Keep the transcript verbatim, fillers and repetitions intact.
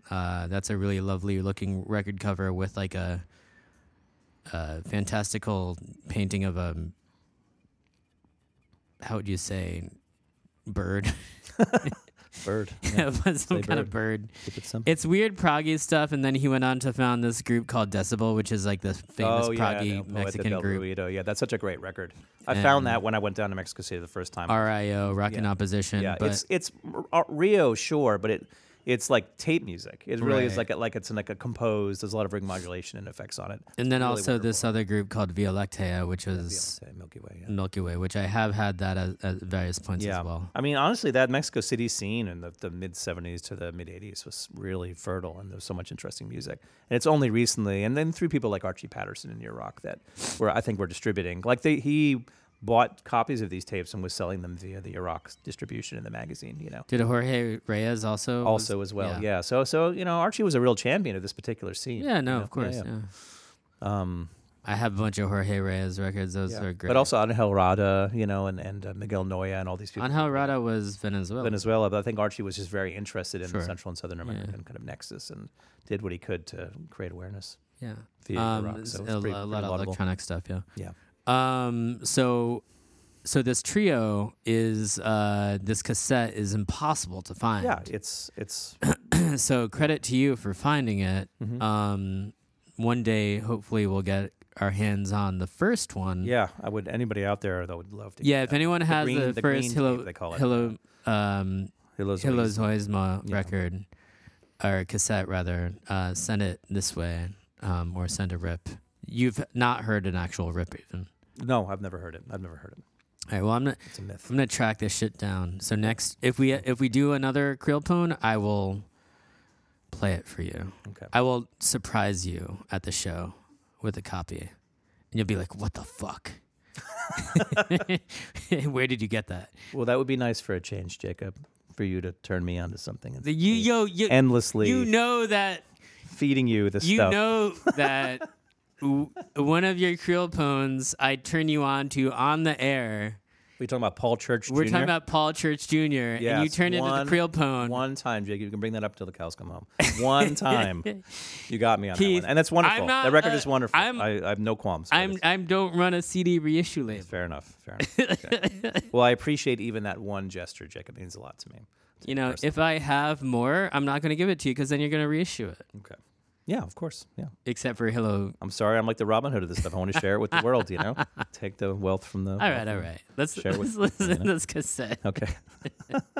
Uh, that's a really lovely looking record cover with like a, a fantastical painting of a, how would you say, bird? Bird. Yeah, it was some Say kind of bird. Keep it simple. It's weird proggy stuff, and then he went on to found this group called Decibel, which is like the famous oh, yeah, proggy no, Poeta Mexican del group. Ruido. Yeah, that's such a great record. I And found that when I went down to Mexico City the first time. R I O, Rock in Yeah. Opposition. Yeah, but it's it's uh, Rio, sure, but it it's like tape music. It really is Right. like a, like it's like a composed. There's a lot of ring modulation and effects on it. and then really also this wonderful. other group called Via Lactea, which was Yeah, Milky Way. Yeah. Milky Way, which I have had that at, at various points Yeah. as well. I mean, honestly, that Mexico City scene in the, the mid seventies to the mid eighties was really fertile, and there was so much interesting music. And it's only recently, and then through people like Archie Patterson and New Rock that were, I think, were distributing. Like they, he bought copies of these tapes and was selling them via the Iraq distribution in the magazine. You know, Did Jorge Reyes also? also was- as well. Yeah. So so you know, Archie was a real champion of this particular scene. Yeah, no, you know? of course. Yeah, Yeah, yeah. Um, I have a bunch of Jorge Reyes records. Those yeah. are great. But also Angel Rada, you know, and and uh, Miguel Noya and all these people. Angel Rada was Venezuela. Venezuela, but I think Archie was just very interested in Sure. the Central and Southern American Yeah. kind of nexus and did what he could to create awareness. Yeah. via Um, Iraq, it's so a, it's pretty- a pretty lot of laudable. electronic stuff. Yeah. Yeah. Um. So, so this trio is uh this cassette is impossible to find. Yeah, it's it's So credit to you for finding it. Mhm. Um, one day hopefully we'll get our hands on the first one. yeah. I would anybody out there that would love to. Yeah. get If that. anyone The has green- the, the first green Hilo tape, they call it. Hilo um Hilos Hilo Oasis. Zoisma Yeah. record or cassette rather, uh, send it this way, um, or send a rip. You've not heard an actual rip even. No, I've never heard it. I've never heard it. All right. Well, I'm not. It's a myth. I'm gonna track this shit down. So next, if we if we do another Krill Pone, I will play it for you. Okay. I will surprise you at the show with a copy, and you'll be like, "What the fuck? Where did you get that?" Well, that would be nice for a change, Jacob, for you to turn me onto something. And The, you me yo you endlessly you know that feeding you this you stuff. know that w- one of your Krill Pones I turn you on to on the air. We talking about Paul Church We're Junior? talking about Paul Church Junior and you Yes, turn into one- the Krill Pone. One time, Jake. You can bring that up till the cows come home. One time, you got me on Keith, that one, and that's wonderful. I'm not, that record uh, is wonderful. I'm- I, I have no qualms. with I'm it. I'm don't run a C D reissue label. Fair enough. Fair enough. Okay. Well, I appreciate even that one gesture, Jacob. It means a lot to me. You know, if I have more, I'm not going to give it to you because then you're going to reissue it. Okay. Yeah, of course. Yeah. Except for Hello. I'm sorry. I'm like the Robin Hood of this stuff. I want to share it with the world. You know, take the wealth from the. All right, all right. Let's Share it let's with- listen you to know. this cassette. Okay.